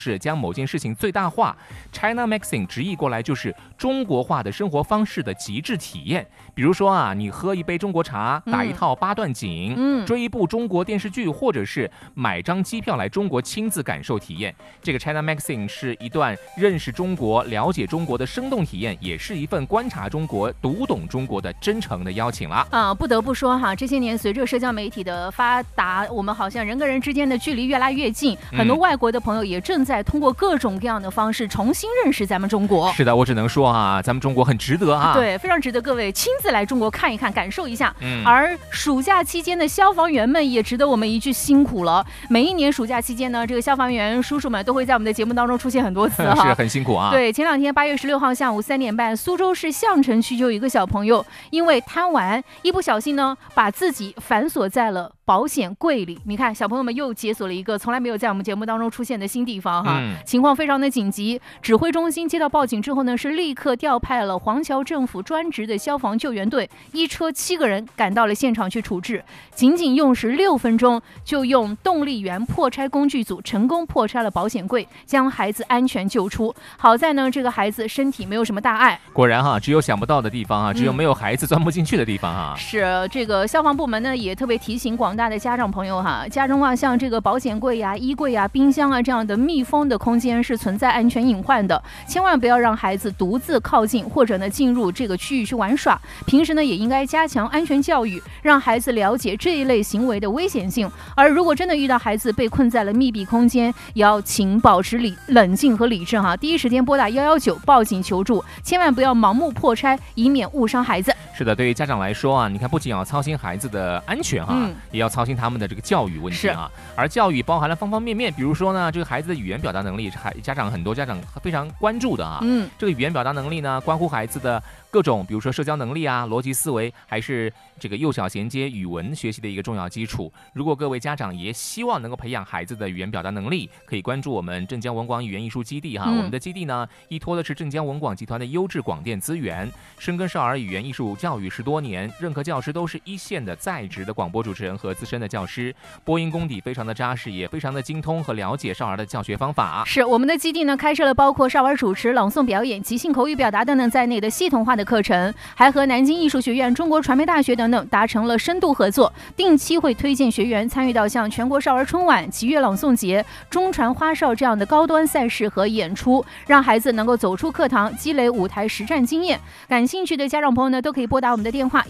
是将某件事情最大化 ，China Maxing 直译过来就是中国化的生活方式的极致体验。比如说啊，你喝一杯中国茶，打一套八段锦，追一部中国电视剧，或者是买张机票来中国亲自感受体验。这个 China Maxing 是一段认识中国、了解中国的生动体验，也是一份观察中国、读懂中国的真诚的邀请了。 不得不说哈，这些年随着社交媒体的发达，我们好像人跟人之间的距离越来越近，很多外国的朋友也正在通过各种各样的方式重新认识咱们中国。 是的，我只能说啊，咱们中国很值得啊， 对，非常值得各位亲自来中国看一看，感受一下。而暑假期间的消防员们也值得我们一句辛苦了。每一年暑假期间呢，这个消防员叔叔们都会在我们的节目当中出现很多次哈， 是很辛苦啊。 对，前2天8月16号下午3点半，苏州市相城区就有一个小朋友因为贪玩，一不小心呢，把自己反锁在了保险柜里。你看，小朋友们又解锁了一个从来没有在我们节目当中出现的新地方哈，情况非常的紧急。指挥中心接到报警之后呢，是立刻调派了黄桥政府专职的消防救援队，一车7个人赶到了现场去处置。仅仅用时6分钟，就用动力源破拆工具组成功破拆了保险柜，将孩子安全救出。好在呢，这个孩子身体没有什么大碍。 果然哈，只有想不到的地方啊，只有没有孩子钻不进去的地方啊。 是这个消防部门呢，也特别提醒广大的家长朋友哈，家中啊，像这个保险柜呀、衣柜啊、冰箱啊这样的密封的空间是存在安全隐患的，千万不要让孩子独自靠近或者呢进入这个区域去玩耍。平时呢也应该加强安全教育，让孩子了解这一类行为的危险性。而如果真的遇到孩子被困在了密闭空间，也要请保持冷静和理智哈，第一时间拨打119报警求助，千万不要盲目破拆，以免误伤孩子。 是的，对于家长来说啊，你看不仅要操心孩子的安全哈，也要操心他们的这个教育问题啊。而教育包含了方方面面，比如说呢，这个孩子的语言表达能力是很多家长非常关注的啊。这个语言表达能力呢，关乎孩子的各种，比如说社交能力啊、逻辑思维，还是这个幼小衔接语文学习的一个重要基础。如果各位家长也希望能够培养孩子的语言表达能力，可以关注我们镇江文广语言艺术基地哈。我们的基地呢，依托的是镇江文广集团的优质广电资源，深耕少儿语言艺术教育10多年，任课教师都是一线的在职的广播主持人和资深的教师，播音功底非常的扎实，也非常的精通和了解少儿的教学方法。 是我们的基地呢，开设了包括少儿主持、朗诵表演、即兴口语表达等等在内的系统化的课程，还和南京艺术学院、中国传媒大学等等达成了深度合作，定期会推荐学员参与到像全国少儿春晚、极乐朗诵节、中传花少这样的高端赛事和演出，让孩子能够走出课堂，积累舞台实战经验。感兴趣的家长朋友呢，都可以拨打我们的电话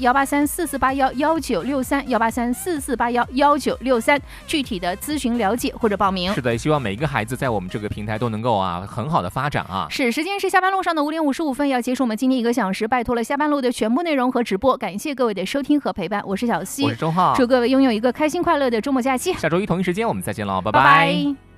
18344811963，18344811963，具体的咨询了解或者报名。 是的，希望每一个孩子在我们这个平台都能够很好的发展啊。 是，时间是下班路上的5点55分，要结束我们今天1个小时，拜托了下班路的全部内容和直播，感谢各位的收听和陪伴，我是小溪， 我是周浩， 祝各位拥有一个开心快乐的周末假期。 下周一同一时间我们再见喽，拜拜拜。